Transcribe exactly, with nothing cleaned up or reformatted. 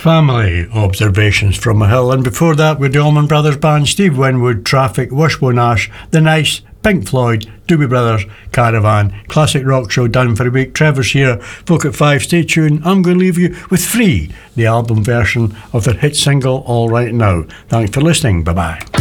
Family Observations from a Hill, and before that with the Allman Brothers Band, Steve Winwood, Traffic, Wishbone Ash, The Nice, Pink Floyd, Doobie Brothers, Caravan, Classic Rock Show done for a week. Trevor's here, Folk at Five, stay tuned. I'm going to leave you with Free, the album version of their hit single All Right Now. Thanks for listening, bye bye.